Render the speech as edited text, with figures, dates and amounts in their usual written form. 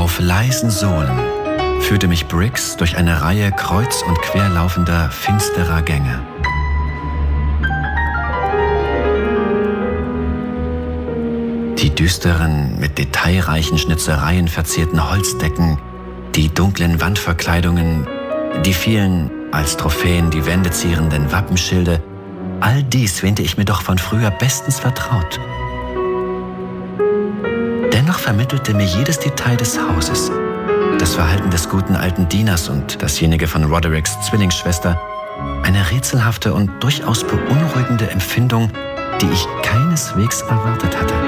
Auf leisen Sohlen führte mich Briggs durch eine Reihe kreuz und quer laufender, finsterer Gänge. Die düsteren, mit detailreichen Schnitzereien verzierten Holzdecken, die dunklen Wandverkleidungen, die vielen, als Trophäen die Wände zierenden Wappenschilde, all dies wähnte ich mir doch von früher bestens vertraut. Dennoch vermittelte mir jedes Detail des Hauses, das Verhalten des guten alten Dieners und dasjenige von Rodericks Zwillingsschwester, eine rätselhafte und durchaus beunruhigende Empfindung, die ich keineswegs erwartet hatte.